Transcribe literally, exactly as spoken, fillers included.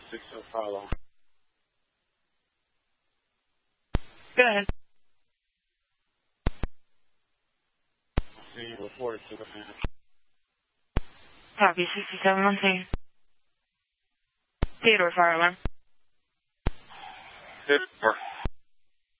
six oh follow. Go ahead. See you report to the man. Copy, sixty-seven one two. Theodore, fire alarm. Theodore.